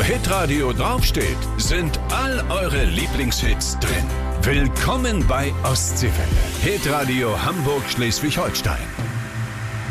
Hitradio draufsteht, sind all eure Lieblingshits drin. Willkommen bei Ostseewelle. Hitradio Hamburg-Schleswig-Holstein.